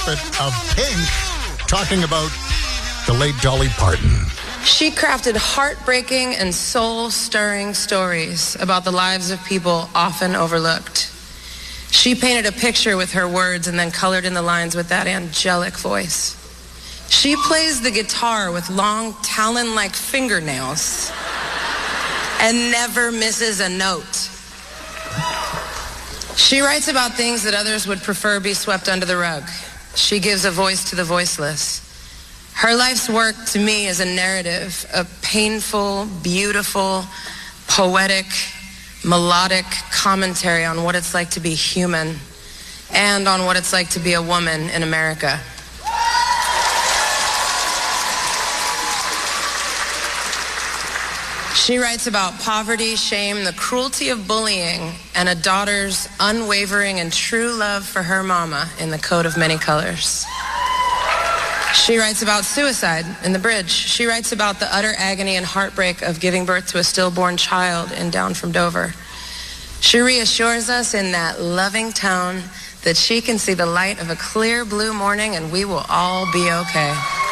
carpet of Pink, talking about the late Dolly Parton. She crafted heartbreaking and soul-stirring stories about the lives of people often overlooked. She painted a picture with her words and then colored in the lines with that angelic voice. She plays the guitar with long, talon-like fingernails and never misses a note. She writes about things that others would prefer be swept under the rug. She gives a voice to the voiceless. Her life's work to me is a narrative, a painful, beautiful, poetic, melodic commentary on what it's like to be human and on what it's like to be a woman in America. She writes about poverty, shame, the cruelty of bullying, and a daughter's unwavering and true love for her mama in The Coat of Many Colors. She writes about suicide in The Bridge. She writes about the utter agony and heartbreak of giving birth to a stillborn child in Down from Dover. She reassures us in that loving tone that she can see the light of a clear blue morning and we will all be okay.